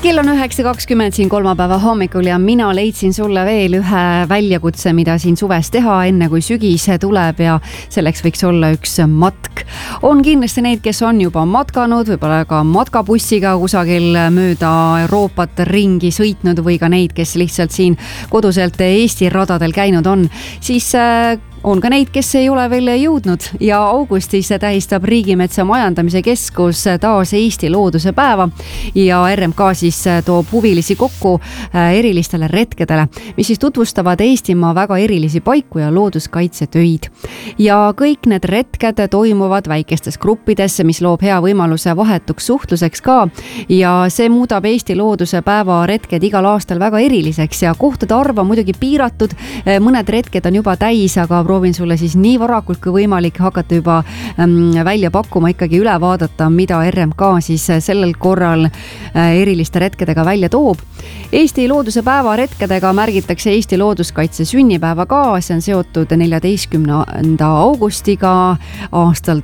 Kell on 9.20 siin kolmapäeva hommikul ja mina leidsin sulle veel ühe väljakutse, mida siin suves teha, enne kui sügis tuleb ja selleks võiks olla üks matk. On kindlasti neid, kes on juba matkanud, võib-olla ka matkabussiga kusagil mööda Euroopat ringi sõitnud või ka neid, kes lihtsalt siin koduselt Eesti radadel käinud on, siis on ka neid, kes ei ole veel jõudnud ja augustis tähistab Riigimetsa Majandamise Keskus taas Eesti looduse päeva ja RMK siis toob huvilisi kokku erilistele retkedele, mis siis tutvustavad Eestimaa väga erilisi paiku ja looduskaitsetöid. Ja kõik need retked toimuvad väikestes gruppides, mis loob hea võimaluse vahetuks suhtluseks ka ja see muudab Eesti looduse päeva retked igal aastal väga eriliseks ja kohtade arv on muidugi piiratud, mõned retked on juba täis, aga proovin sulle siis nii varakult kui võimalik hakata juba välja pakkuma, ikkagi üle vaadata, mida RMK siis sellel korral eriliste retkedega välja toob. Eesti looduse päeva retkedega märgitakse Eesti looduskaitse sünnipäeva ka, see on seotud 14. augustiga aastal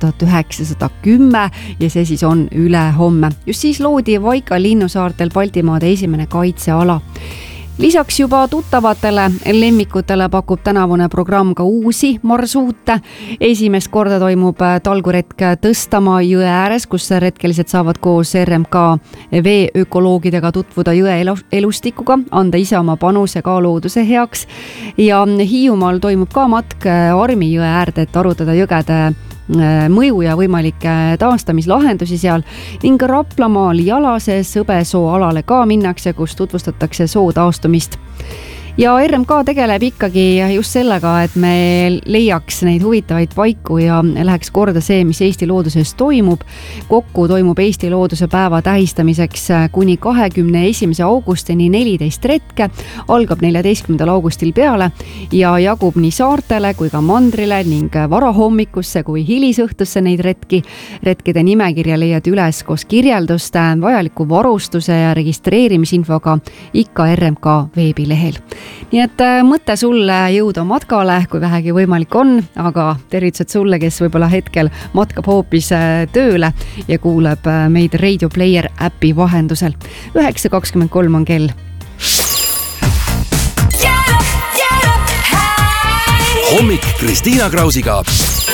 1910 ja see siis on ülehomme. Just siis loodi Vaika linnusaartel Baltimaade esimene kaitseala. Lisaks juba tuttavatele lemmikutele pakub tänavune programm ka uusi marsruute. Esimest korda toimub talguretk Tõstamaa jõe ääres, kus retkelised saavad koos RMK veeökoloogidega tutvuda jõe elustikuga, anda ise oma panuse ka looduse heaks. Ja Hiiumaal toimub ka matk Armi jõe äärde, et arutada jõgede mõju ja võimalikke taastamislahendusi seal ning Raplamaal Jalase Sõbesoo alale ka minnakse, kus tutvustatakse soo taastumist. Ja RMK tegeleb ikkagi just sellega, et me leiaks neid huvitavaid paiku ja läheks korda see, mis Eesti looduses toimub. Kokku toimub Eesti looduse päeva tähistamiseks kuni 21. augustini 14 retke, algab 14. augustil peale ja jagub nii saartele kui ka mandrile ning varahommikusse kui hilisõhtusse neid retki. Retkide nimekirja leiad üles koos kirjelduste, vajaliku varustuse ja registreerimisinfoga ikka RMK veebilehel. Nii et mõte sulle jõuda matkale, kui vähegi võimalik on, aga tervitused sulle, kes võib-olla hetkel matkab hoopis tööle ja kuuleb meid Radio Player äpi vahendusel. 9.23 on kell. Hommik Kristiina Krausiga.